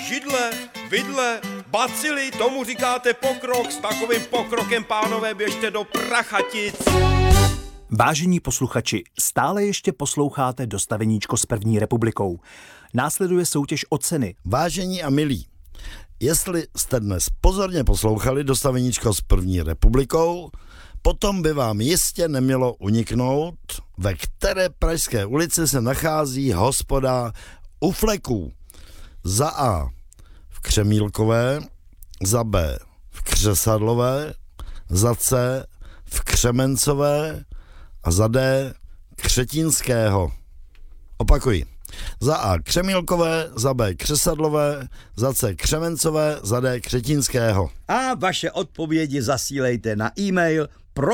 židle, vidle, bacily, tomu říkáte pokrok, s takovým pokrokem, pánové, běžte do Prachatic. Vážení posluchači, stále ještě posloucháte Dostaveníčko s první republikou. Následuje soutěž o ceny. Vážení a milí, jestli jste dnes pozorně poslouchali Dostaveníčko s první republikou, potom by vám jistě nemělo uniknout, ve které pražské ulici se nachází hospoda u Fleků. Za A v Křemílkové, za B v Křesadlové, za C v Křemencové a za D Křetínského. Opakuji. Za A Křemílkové, za B Křesadlové, za C Křemencové, za D Křetínského. A vaše odpovědi zasílejte na e-mail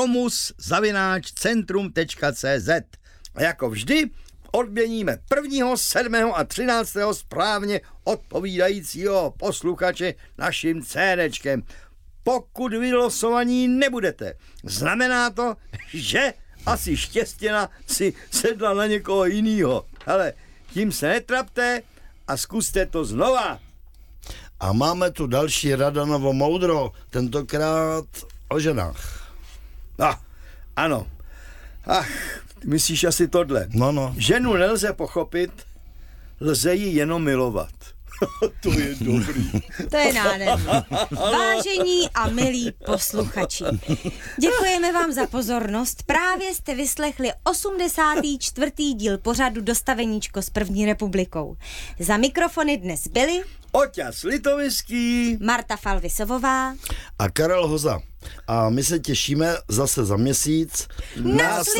promus@centrum.cz. A jako vždy odměníme 1., 7. a 13. správně odpovídajícího posluchače naším CDčkem. Pokud vylosovaní nebudete, znamená to, že asi Štěstěna si sedla na někoho jinýho. Ale tím se netrapte a zkuste to znova. A máme tu další Radanovo moudro, tentokrát o ženách. Ano. Myslíš asi tohle. No. Ženu nelze pochopit, lze ji jenom milovat. To je dobrý. To je nádherné. Vážení a milí posluchači, děkujeme vám za pozornost. Právě jste vyslechli 84. díl pořadu Dostaveníčko s první republikou. Za mikrofony dnes byli Oťas Litoviský, Marta Falvisovová a Karel Hoza. A my se těšíme zase za měsíc.